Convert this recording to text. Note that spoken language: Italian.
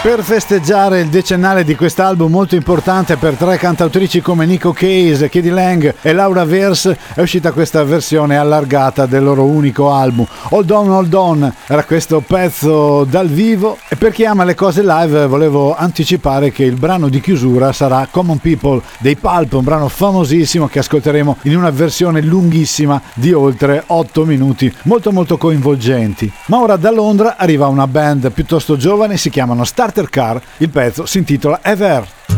Per festeggiare il decennale di quest'album molto importante per tre cantautrici come Nico Case, Katie Lang e Laura Verse, è uscita questa versione allargata del loro unico album. Hold On Hold On era questo pezzo dal vivo, e per chi ama le cose live volevo anticipare che il brano di chiusura sarà Common People dei Pulp, un brano famosissimo che ascolteremo in una versione lunghissima di oltre 8 minuti, molto molto coinvolgenti. Ma ora da Londra arriva una band piuttosto giovane, si chiamano Starter Car, il pezzo si intitola Ever.